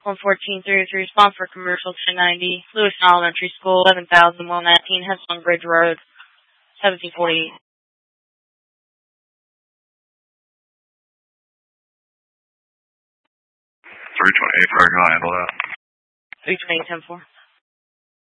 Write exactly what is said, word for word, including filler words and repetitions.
one fourteen three oh three, respond for commercial ten ninety, Lewis Elementary School, eleven thousand one nineteen, Headstone Bridge Road, seventeen forty-eight. three twenty-eight, probably going to handle that. three twenty-eight ten four.